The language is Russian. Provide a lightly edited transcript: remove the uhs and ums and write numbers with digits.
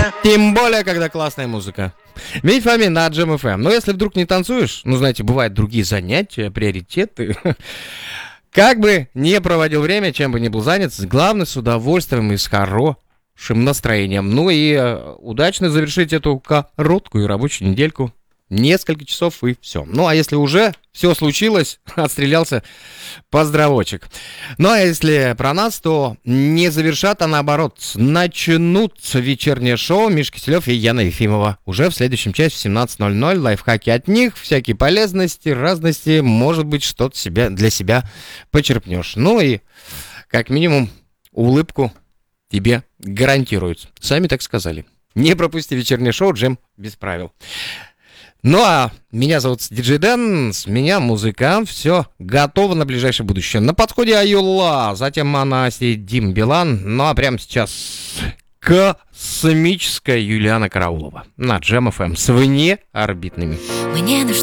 Тем более, когда классная музыка. Мить Фомин на Джем ФМ. Но если вдруг не танцуешь, ну, знаете, бывают другие занятия, приоритеты. Как бы не проводил время, чем бы ни был занят, главное, с удовольствием и с хорошим настроением. Ну и удачно завершить эту короткую рабочую недельку. Несколько часов и все. Ну, а если уже все случилось, отстрелялся, поздравочек. Ну, а если про нас, то не завершат, а наоборот, начнутся вечернее шоу Мишка Киселев и Яна Ефимова. Уже в следующем часе в 17:00. Лайфхаки от них, всякие полезности, разности. Может быть, что-то для себя почерпнешь. Ну и, как минимум, улыбку тебе гарантируют. Сами так сказали. Не пропусти вечернее шоу «Джем без правил». Ну а меня зовут Диджей Дэн, с меня музыка, все готово на ближайшее будущее. На подходе Аюла, затем Анаси, Дим Билан, ну а прямо сейчас космическая Юлиана Караулова на Джем ФМ с внеорбитными. Мне нужна